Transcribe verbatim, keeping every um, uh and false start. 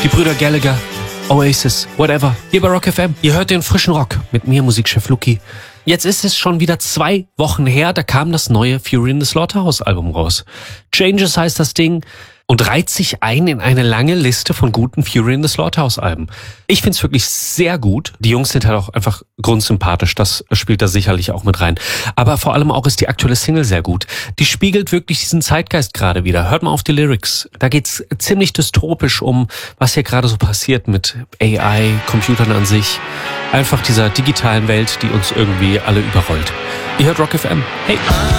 die Brüder Gallagher, Oasis, whatever. Hier bei Rock F M. Ihr hört den frischen Rock mit mir, Musikchef Luki. Jetzt ist es schon wieder zwei Wochen her, da kam das neue Fury in the Slaughterhouse Album raus. Changes heißt das Ding und reiht sich ein in eine lange Liste von guten Fury in the Slaughterhouse Alben. Ich find's wirklich sehr gut. Die Jungs sind halt auch einfach grundsympathisch, das spielt da sicherlich auch mit rein. Aber vor allem auch ist die aktuelle Single sehr gut. Die spiegelt wirklich diesen Zeitgeist gerade wieder. Hört mal auf die Lyrics. Da geht's ziemlich dystopisch um, was hier gerade so passiert mit A I, Computern an sich. Einfach dieser digitalen Welt, die uns irgendwie alle überrollt. Ihr hört Rock F M. Hey!